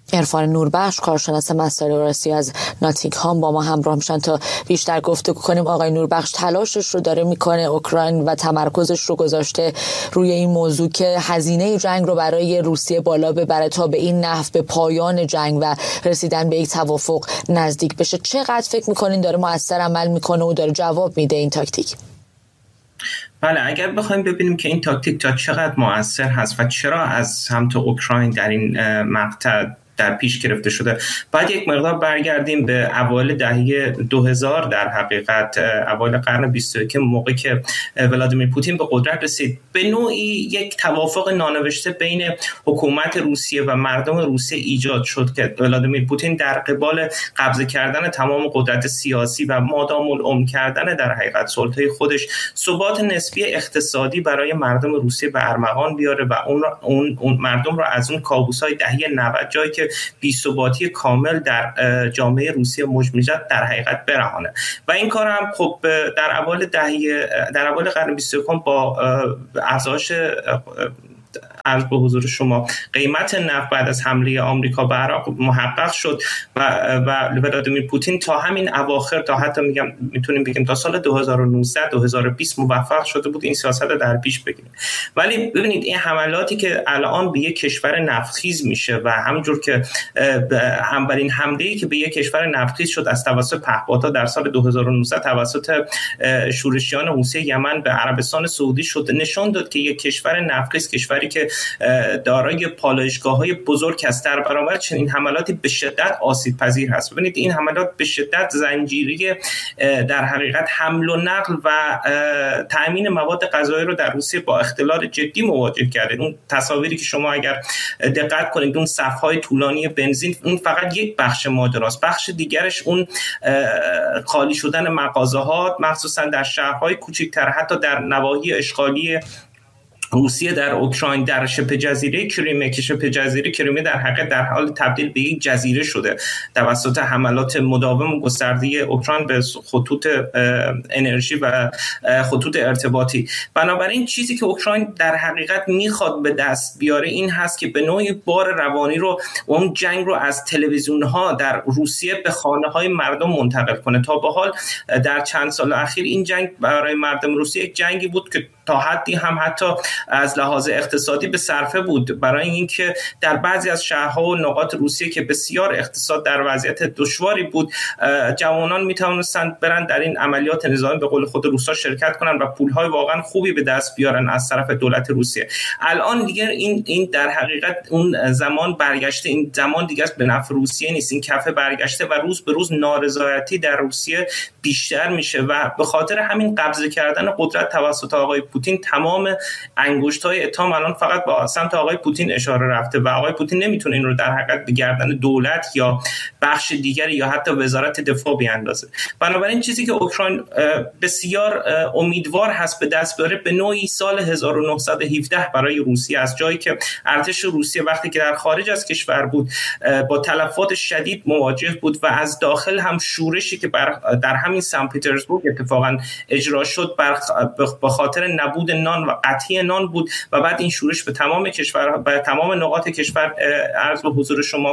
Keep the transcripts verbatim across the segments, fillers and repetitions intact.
عرفان نوربخش کارشناس مسائل اوراسیا از ناتینگهام با ما همراه میشن تا بیشتر گفتگو کنیم. آقای نوربخش تلاشش رو داره میکنه اوکراین و تمرکزش رو گذاشته روی این موضوع که هزینه جنگ رو برای روسیه بالا ببره تا به این نحو به پایان جنگ و رسیدن به یک توافق نزدیک بشه. چقدر فکر میکنین داره مؤثر عمل میکنه و داره جواب میده این تاکتیک؟ بله، اگر بخوایم ببینیم که این تاکتیک تا چقدر مؤثر هست و چرا از سمت اوکراین در این مقطع در پیش گرفته شده، باید یک مقدار برگردیم به اوایل دهه دو هزار، در حقیقت اوایل قرن بیست و یکم، موقعی که ولادیمیر پوتین به قدرت رسید. به نوعی یک توافق نانوشته بین حکومت روسیه و مردم روسیه ایجاد شد که ولادیمیر پوتین در قبال قبضه کردن تمام قدرت سیاسی و مادام العمر کردن در حقیقت سلطه خودش، ثبات نسبی اقتصادی برای مردم روسیه به ارمغان بیاره و اون, اون, اون مردم را از اون کابوس‌های دهه نود، جایی که بی‌ثباتی کامل در جامعه روسیه موج می‌زد، در حقیقت برهانه. و این کار هم خب در اول دهه در اول قرن بیست و یکم با افزایش عرض به حضور شما قیمت نفت بعد از حمله آمریکا به عراق محقق شد و و ولادیمیر پوتین تا همین اواخر، تا حتی میگم میتونیم بگیم تا سال دو هزار و نوزده دو هزار و بیست موفق شده بود این سیاست رو در پیش بگیره. ولی ببینید این حملاتی که الان به یک کشور نفتخیز میشه و همونجور که اولین حمله‌ای که به یک کشور نفتخیز شد از توسط پهپادها در سال دو هزار و نوزده توسط شورشیان حوثی یمن به عربستان سعودی شد، نشان داد که یک کشور نفتخیز، کشوری که دارای پالایشگاه‌های بزرگ است، در برابر چنین حملاتی به شدت آسیب پذیر هست. ببینید این حملات به شدت زنجیری در حقیقت حمل و نقل و تأمین مواد غذایی رو در روسیه با اختلال جدی مواجه کرده. اون تصاویری که شما اگر دقت کنید، اون صف‌های طولانی بنزین، اون فقط یک بخش ماجراست. بخش دیگرش اون خالی شدن مغازه‌ها، مخصوصا در شهرهای کوچکتر، حتی در نواحی اشغالی روسیه در اوکراین، در شبه جزیره کریمه که شبه جزیره کریمه در حقیقت در حال تبدیل به یک جزیره شده توسط حملات مداوم و گسترده اوکراین به خطوط انرژی و خطوط ارتباطی. بنابراین چیزی که اوکراین در حقیقت میخواد به دست بیاره این هست که به نوعی بار روانی رو، اون جنگ رو از تلویزیون‌ها در روسیه به خانه‌های مردم منتقل کنه. تا به حال در چند سال اخیر این جنگ برای مردم روسیه یک جنگی بود که تا حدی هم حتی از لحاظ اقتصادی به صرفه بود، برای اینکه در بعضی از شهرها و نقاط روسیه که بسیار اقتصاد در وضعیت دشواری بود، جوانان میتونستند برن در این عملیات نظامی به قول خود روسا شرکت کنن و پولهای واقعا خوبی به دست بیارن از طرف دولت روسیه. الان دیگه این این در حقیقت اون زمان برگشته، این زمان دیگه به نفع روسیه نیست، این کفه برگشته و روز به روز نارضایتی در روسیه بیشتر میشه و به خاطر همین قبضه کردن قدرت توسط آقای پوتین تمام انگشت‌های اتهام الان فقط با سمت آقای پوتین اشاره رفته و آقای پوتین نمیتونه این رو در حقیقت به گردن دولت یا بخش دیگری یا حتی وزارت دفاع بیاندازه. بنابراین چیزی که اوکراین بسیار امیدوار هست به دست بیاره به نوعی سال هزار و نهصد و هفده برای روسیه، از جایی که ارتش روسیه وقتی که در خارج از کشور بود با تلفات شدید مواجه بود و از داخل هم شورشی که در همین سن پترزبورگ اتفاقا اجرا شد به خاطر نبود نان و قطعی نان بود و بعد این شورش به تمام کشور به تمام نقاط کشور عرض به حضور شما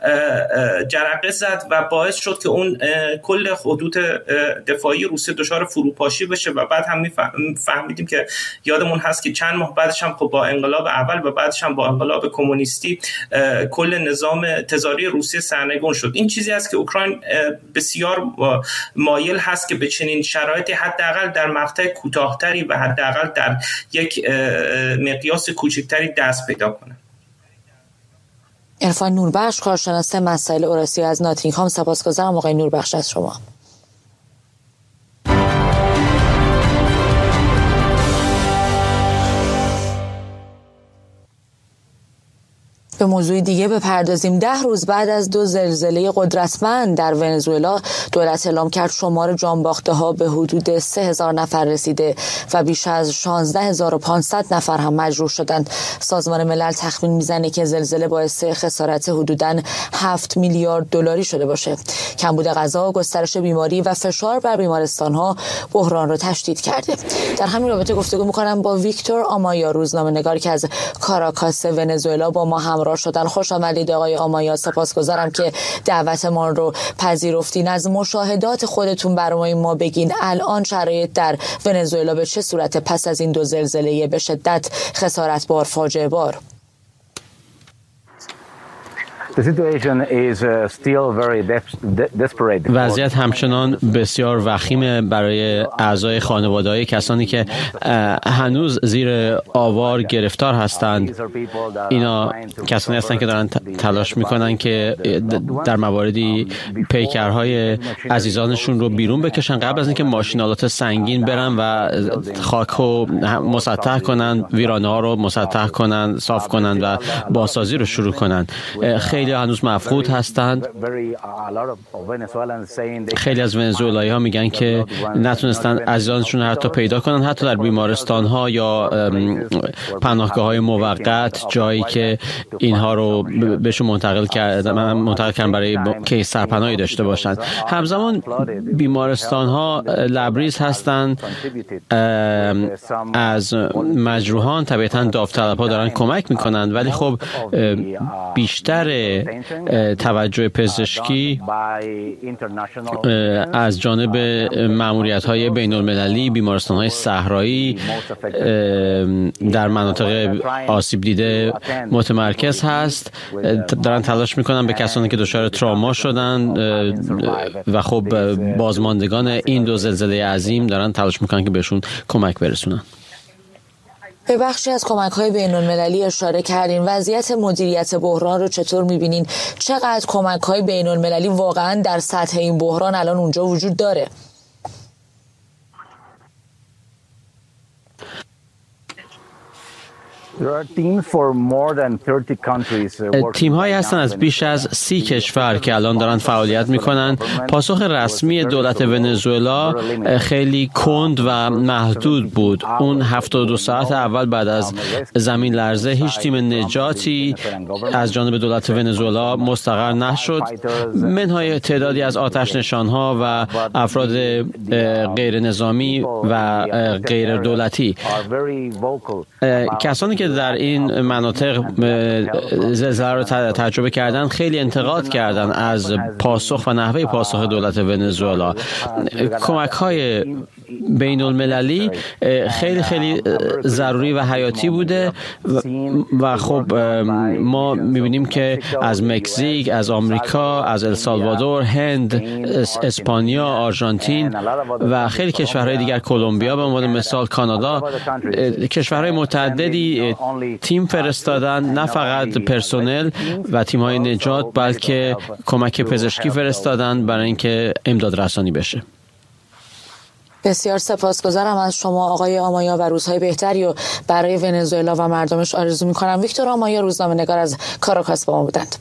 جرقه زد و باعث شد که اون کل خطوط دفاعی روسیه دچار فروپاشی بشه و بعد هم فهمیدیم که یادمون هست که چند ماه بعدش هم خب با انقلاب اول و بعدش هم با انقلاب کمونیستی کل نظام تزاری روسیه سرنگون شد. این چیزی است که اوکراین بسیار مایل هست که به چنین شرایطی حداقل در مقطع کوتاه‌تری و حداقل در یک مقیاس کوچکتری دست پیدا کنه. عرفان نوربخش کارشناس مسائل اوراسیا از ناتینگهام، سپاسگزارم آقای نوربخش از شما. به موضوع دیگه بپردازیم. ده روز بعد از دو زلزله قدرتمند در ونزوئلا، دولت اعلام کرد شمار جانباخته ها به حدود سه هزار نفر رسیده و بیش از شانزده هزار و پانصد نفر هم مجروح شدند. سازمان ملل تخمین میزنه که زلزله باعث خسارت حدوداً هفت میلیارد دلاری شده باشه. کمبود غذا، گسترش بیماری و فشار بر بیمارستان‌ها بحران را تشدید کرده. در همین رابطه گفتگو می‌کنم با ویکتور آمایا، روزنامه‌نگار که از کاراکاس ونزوئلا با ما هم همراه شدن. خوش آمدید آقای آمایا، سپاسگزارم که دعوت ما رو پذیرفتین. از مشاهدات خودتون برای ما بگین الان شرایط در ونزوئلا به چه صورت پس از این دو زلزله به شدت خسارتبار، فاجعه بار؟ وضعیت همچنان بسیار وخیمه برای اعضای خانواده‌های کسانی که هنوز زیر آوار گرفتار هستند. اینا کسانی هستند که دارن تلاش میکنن که در مواردی پیکرهای عزیزانشون رو بیرون بکشن قبل از اینکه ماشینالات سنگین برن و خاک رو مسطح کنن، ویرانه ها رو مسطح کنن، صاف کنن و بازسازی رو شروع کنن. خیلی هنوز مفقود هستند. خیلی از ونزوئلایی ها میگن که نتونستن عزیزانشون رو حتی پیدا کنن، حتی در بیمارستان ها یا پناهگاه های موقت، جایی که اینها رو بهشون منتقل کردن منتقل کردن برای که سرپناهی داشته باشند. همزمان بیمارستان ها لبریز هستند. از مجروحان طبیعتاً داوطلب ها دارن کمک میکنند، ولی خب بیشتر توجه پزشکی از جانب مأموریت‌های بین‌المللی، بیمارستان‌های صحرایی در مناطق آسیب دیده متمرکز هست. دارن تلاش میکنن به کسانی که دچار تروما شدن و خب بازماندگان این دو زلزله عظیم دارن تلاش میکنن که بهشون کمک برسونن. به بخشی از کمک‌های بین‌المللی اشاره کردین. وضعیت مدیریت بحران رو چطور می‌بینین؟ چقدر کمک‌های بین‌المللی واقعاً در سطح این بحران الان اونجا وجود داره؟ تیم هایی هستن از بیش از سی کشور که الان دارن فعالیت میکنن. پاسخ رسمی دولت ونزوئلا خیلی کند و محدود بود. اون هفتاد و دو ساعت اول بعد از زمین لرزه هیچ تیم نجاتی از جانب دولت ونزوئلا مستقر نشد. منهای تعدادی از آتش نشانها و افراد غیر نظامی و غیر دولتی، کسانی که در این مناطق زلزله رو تجربه کردن خیلی انتقاد کردن از پاسخ و نحوه پاسخ دولت ونزوئلا. کمک‌های بین المللی خیلی خیلی ضروری و حیاتی بوده و خب ما می‌بینیم که از مکزیک، از آمریکا، از السالوادور، هند، اسپانیا، آرژانتین و خیلی کشورهای دیگر، کلمبیا به عنوان مثال، کانادا، کشورهای متعددی تیم فرستادن، نه فقط پرسنل و تیم‌های نجات بلکه کمک پزشکی فرستادن برای اینکه امداد رسانی بشه. بسیار سپاسگزارم از شما آقای آمایا و روزهای بهتری و برای ونزوئلا و مردمش آرزو می‌کنم. ویکتور آمایا، روزنامه‌نگار از کاراکاس با ما بودند.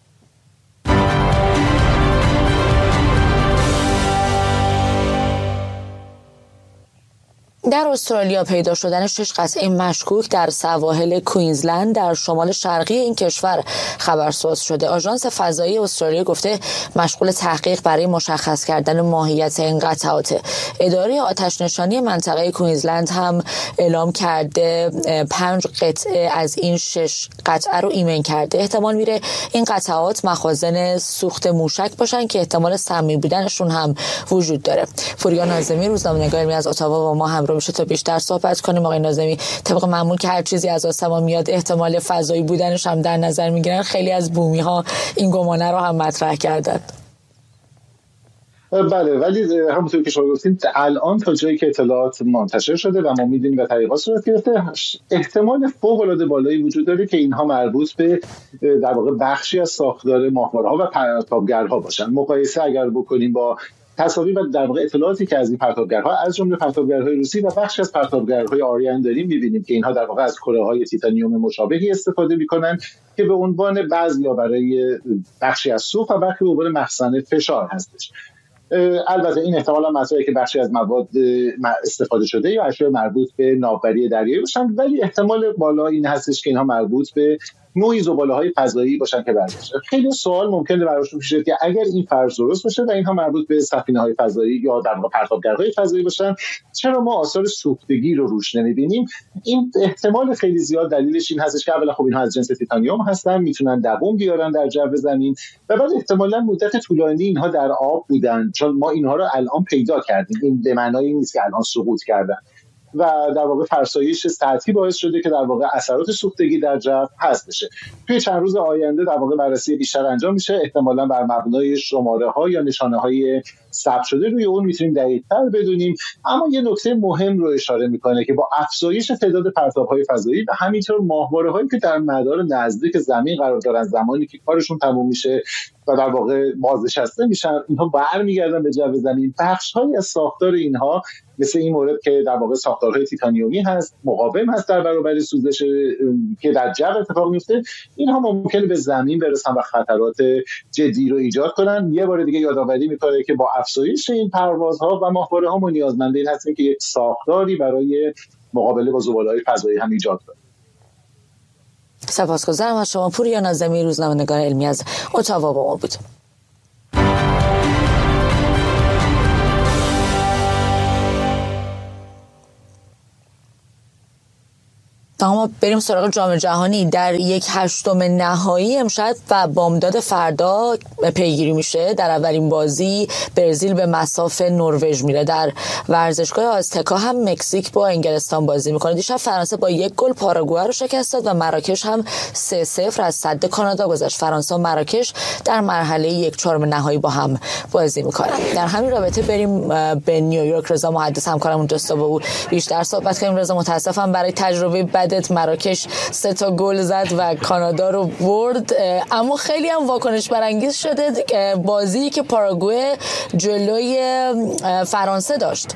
در استرالیا پیدا شدن شش قطعه مشکوک در سواحل کوینزلند در شمال شرقی این کشور خبرساز شده. آژانس فضایی استرالیا گفته مشغول تحقیق برای مشخص کردن ماهیت این قطعات. اداره آتش نشانی منطقه کوینزلند هم اعلام کرده پنج قطعه از این شش قطعه رو ایمن کرده. احتمال میره این قطعات مخازن سوخت موشک باشن که احتمال سمی بودنشون هم وجود داره. فوریا ناظمی، روزنامه‌نگار از اتاوا، با ما همراه میشه تا بیشتر صحبت کنیم. آقای ناظمی، طبق معمول که هر چیزی از آسمان میاد احتمال فضایی بودنش هم در نظر میگیرن، خیلی از بومی ها این گمانه رو هم مطرح کردن. بله، ولی همونطور که شما گفتید الان تا جایی که اطلاعات منتشر شده و ما میدونیم و تحقیقات صورت گرفته، احتمال فوق العاده بالایی وجود داره که اینها مربوط به در واقع بخشی از ساختار ماهواره‌ها و پرتابگرها باشن. مقایسه اگر بکنیم با تصاویر و در واقع اطلاعاتی که از این پرتابگرها از جمله پرتابگرهای روسی و بخشی از پرتابگرهای آریان داریم، می‌بینیم که اینها در واقع از کره‌های تیتانیوم مشابهی استفاده می‌کنن که به عنوان بعضی یا برای بخشی از سوخت و بخشی به عنوان مخزن فشار هستش. البته این احتمالا مسائلی که بخشی از مواد استفاده شده یا اشیاء مربوط به ناوبری دریایی باشن، ولی احتمال بالا این هستش که اینها مربوط به نوعی زباله‌های فضایی باشن که برگشته. خیلی سوال ممکنه براشون پیش بیاد که اگر این فرض درست باشه و اینها مربوط به سفینه‌های فضایی یا در واقع پرتابگرهای فضایی باشن، چرا ما آثار سوختگی رو روش نمی‌بینیم؟ این احتمال خیلی زیاد دلیلش این هستش که اولا خب اینها از جنس تیتانیوم هستن، میتونن دووم بیارن در جو زمین و بعد احتمالاً مدت طولانی اینها در آب بودن، چون ما اینها رو الان پیدا کردیم. این به معنای نیست که الان سقوط کردن و در واقع فرسایش سطحی باعث شده که در واقع اثرات سوختگی در جو حذف بشه. توی چند روز آینده در واقع بررسی بیشتر انجام میشه، احتمالاً بر مبنای شماره ها یا نشانه های ثبت شده روی اون میتونیم دقیق‌تر بدونیم. اما یه نکته مهم رو اشاره میکنه که با افزایش تعداد پرتاب‌های فضایی و همینطور ماهواره‌هایی که در مدار نزدیک زمین قرار دارن، زمانی که کارشون تموم میشه و در واقع بازنشسته میشن، اینها برمیگردن به جو زمین. بخش‌هایی از ساختار اینها مثل این مورد که در واقع ساختارهای تیتانیومی هست، مقاوم هست در برابر سوزش که در جو اتفاق میفته، اینها ممکنه به زمین برسن و خطرات جدی رو ایجاد کنن. یه بار دیگه یادآوری میکنه که با افزایش این پروازها و ماهواره‌ها ما نیازمند این هستیم که یک ساختاری برای مقابله با زباله‌های فضایی هم ایجاد کنیم. سپاسگزارم از شما. پوریا ناظمی، روزنامه‌نگار علمی از اتاوا با ما بود. اما بریم سراغ جام جهانی. در یک هشتم نهایی امشب و بامداد فردا پیگیری میشه. در اولین بازی برزیل به مصاف نروژ میره. در ورزشگاه آزتکا هم مکزیک با انگلستان بازی میکنه. دیشب فرانسه با یک گل پاراگوئه رو شکست داد و مراکش هم سه صفر از سد کانادا گذشت. فرانسه و مراکش در مرحله یک چهارم نهایی با هم بازی میکنن. در همین رابطه بریم به نیویورک. رضا محدث همکارم اونجاست با او بیشتر صحبت کنیم. رضا، متاسفم برای تجربه بعدت مراکش سه تا گل زد و کانادا رو برد، اما خیلی هم واکنش برانگیز شده بازی که پاراگوئه جلوی فرانسه داشت.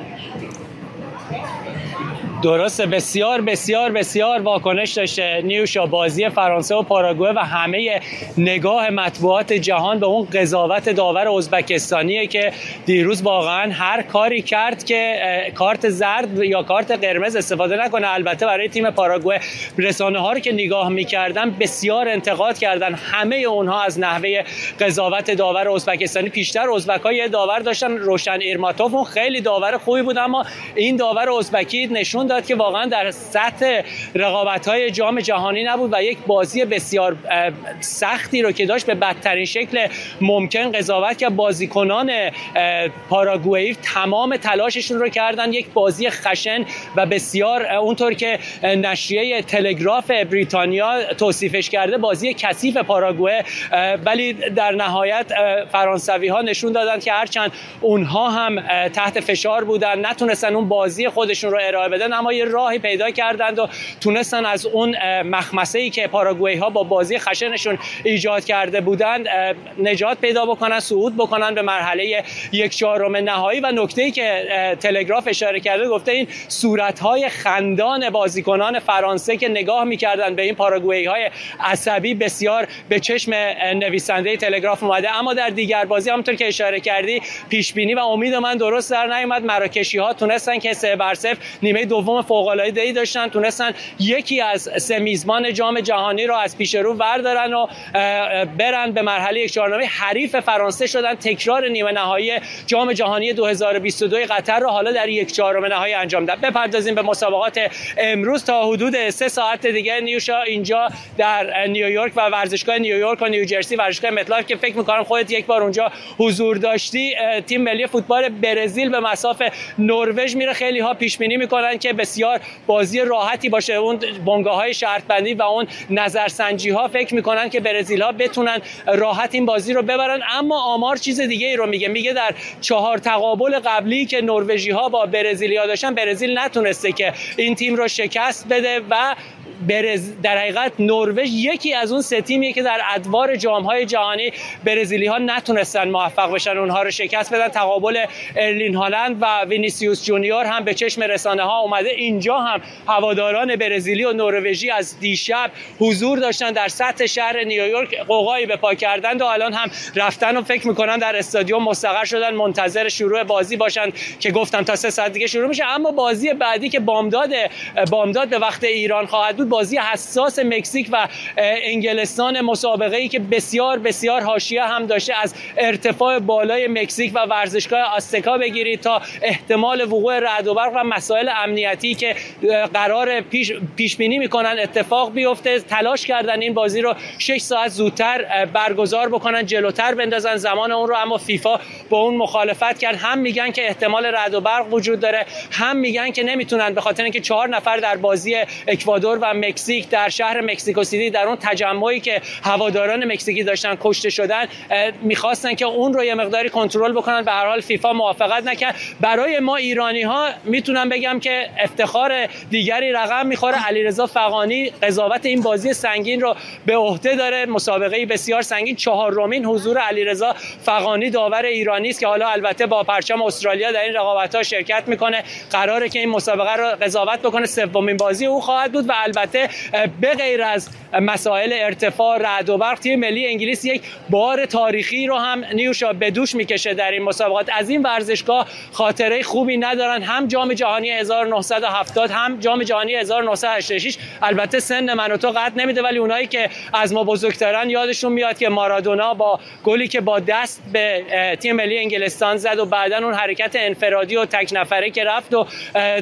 درسته، بسیار بسیار بسیار واکنش داشته نیوشا بازی فرانسه و پاراگوئه و همه نگاه مطبوعات جهان به اون قضاوت داور ازبکستانیه که دیروز واقعا هر کاری کرد که کارت زرد یا کارت قرمز استفاده نکنه. البته برای تیم پاراگوئه رسانه ها رو که نگاه می‌کردن بسیار انتقاد کردن، همه اونها از نحوه قضاوت داور ازبکستانی. پیشتر ازبک‌ها یه داور داشتن، روشن ایرماتوف، اون خیلی داور خوبی بود، اما این داور ازبکی نشون داد که واقعا در سطح رقابت‌های جام جهانی نبود و یک بازی بسیار سختی رو که داشت به بدترین شکل ممکن قضاوت کرد. بازیکنان پاراگوئه تمام تلاششون رو کردن، یک بازی خشن و بسیار اونطور که نشریه تلگراف بریتانیا توصیفش کرده بازی کثیف پاراگوئه، ولی در نهایت فرانسوی‌ها نشون دادن که هرچند اونها هم تحت فشار بودن نتونستن اون بازی خودشون رو ارائه بدن، اما یه راهی پیدا کردند و تونستن از اون مخمسه‌ای که پاراگوئی‌ها با بازی خشنشون ایجاد کرده بودند نجات پیدا بکنن، صعود بکنن به مرحله یک چهارم نهایی. و نکته‌ای که تلگراف اشاره کرده گفته این صورت‌های خندان بازیکنان فرانسه که نگاه می‌کردن به این پاراگوئی‌های عصبی بسیار به چشم نویسنده تلگراف اومده. اما در دیگر بازی همونطور که اشاره کردی پیش بینی و امید من درست در نیامد. مراکشی‌ها تونستن که سه بر صفر نیمه دوم فوق‌العاده‌ای داشتن، تونستن یکی از سه میزبان جام جهانی رو از پیش رو بردارن و برن به مرحله یک چهارم نهایی. حریف فرانسه شدن، تکرار نیمه نهایی جام جهانی دو هزار و بیست و دو قطر رو حالا در یک چهارم نهایی انجام دادن. بپردازیم به مسابقات امروز. تا حدود سه ساعت دیگه نیوشا اینجا در نیویورک و ورزشگاه نیویورک و نیوجرسی، ورزشگاه متلاف که فکر می‌کنم خودت یک بار اونجا حضور داشتی، تیم ملی فوتبال برزیل به مصاف نروژ میره. خیلی ها پیش بینی می‌کنن که بسیار بازی راحتی باشه. اون بنگاه‌های شرط بندی و اون نظرسنجی‌ها فکر می‌کنن که برزیل‌ها بتونن راحت این بازی رو ببرن، اما آمار چیز دیگه ای رو میگه. میگه در چهار تقابل قبلی که نروژی‌ها با برزیلیا داشتن برزیل نتونسته که این تیم رو شکست بده و برز در حقیقت نروژ یکی از اون سه تیمیه که در ادوار جام‌های جهانی برزیلی‌ها نتونستن موفق بشن اونها رو شکست بدن. تقابل ارلین هالند و وینیسیوس جونیور هم به چشم رسانه‌ها اومده. اینجا هم هواداران برزیلی و نروژی از دیشب حضور داشتن در سطح شهر نیویورک، قوقایی به پا کردند و الان هم رفتن و فکر می‌کنن در استادیوم مستقر شدن منتظر شروع بازی باشن که گفتن تا سه ساعت دیگه شروع میشه. اما بازی بعدی که بامداد بامداد به وقت ایران خواهد بود، بازی حساس مکزیک و انگلستان، مسابقه‌ای که بسیار بسیار حاشیه هم داشته. از ارتفاع بالای مکزیک و ورزشگاه آستکا بگیرید تا احتمال وقوع رعد و برق و مسائل امنیتی که قرار پیش پیش بینی میکنن اتفاق بیفته، تلاش کردن این بازی رو شش ساعت زودتر برگزار بکنن، جلوتر بندازن زمان اون رو، اما فیفا با اون مخالفت کرد. هم میگن که احتمال رعد و برق وجود داره، هم میگن که نمیتونن به خاطر اینکه چهار نفر در بازی اکوادور و مکزیک در شهر مکزیکو سیتی در اون تجمعی که هواداران مکزیکی داشتن کشته شدن، میخواستن که اون رو یه مقداری کنترل بکنن. به هر حال فیفا موافقت نکرد. برای ما ایرانی ها میتونم بگم که افتخار دیگری رقم میخوره. علیرضا فغانی قضاوت این بازی سنگین رو به عهده داره. مسابقه بسیار سنگین، چهارمین حضور علیرضا فغانی داور ایرانی است که حالا البته با پرچم استرالیا در این رقابت‌ها شرکت میکنه. قراره که این مسابقه رو قضاوت بکنه. سومین بازی او خواهد بود و البته به غیر از مسائل ارتفاع رعد و برق، تیم ملی انگلیس یک بار تاریخی رو هم نیوشا به دوش میکشه در این مسابقات. از این ورزشگاه خاطره خوبی ندارن، هم جام جهانی هزار و نهصد و هفتاد هم جام جهانی هزار و نهصد و هشتاد و شش. البته سن من و تو قد نمیده، ولی اونایی که از ما بزرگترن یادشون میاد که مارادونا با گلی که با دست به تیم ملی انگلستان زد و بعداً اون حرکت انفرادی و تک نفره که رفت و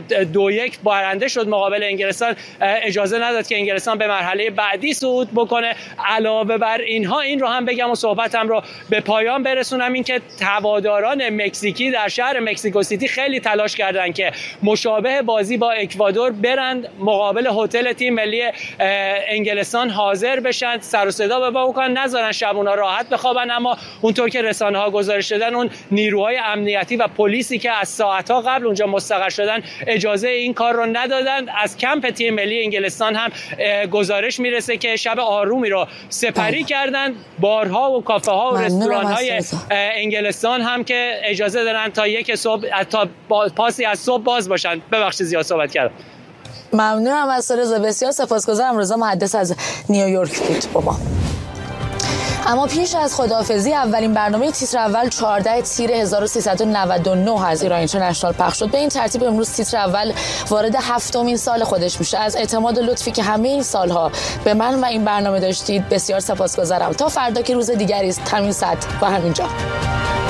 دو یک برنده شد مقابل انگلستان، اجازه نداد که انگلستان به مرحله بعدی صعود بکنه. علاوه بر اینها این رو هم بگم و صحبتم رو به پایان برسونم، این که هواداران مکزیکی در شهر مکزیکو سیتی خیلی تلاش کردن که مشابه بازی با اکوادور برند مقابل هتل تیم ملی انگلستان حاضر بشن، سر و صدا به پا بکنن، نذارن شبونا راحت بخوابن. اما اونطور که رسانه ها گزارش دادن، اون نیروهای امنیتی و پلیسی که از ساعت ها قبل اونجا مستقر شدن اجازه این کار رو ندادن. از کمپ تیم ملی انگلستان هم گزارش میرسه که شب آرومی رو سپری کردن. بارها و کافه ها و رستوران های انگلستان هم که اجازه دارن تا یک صبح تا پاسی از صبح باز باشن. ببخشید زیاد صحبت کردم. ممنونم از رضا، بسیار سپاسگزارم. رضا محدث از نیویورک بود با ما. اما پیش از خداحافظی، اولین برنامه تیتر اول چهاردهم تیر هزار و سیصد و نود و نه از ایران اینترنشنال پخش شد. به این ترتیب امروز تیتر اول وارد هفتمین سال خودش میشه. از اعتماد و لطفی که همه این سالها به من و این برنامه داشتید بسیار سپاسگزارم. تا فردا که روز دیگری است، همین ساعت و همینجا.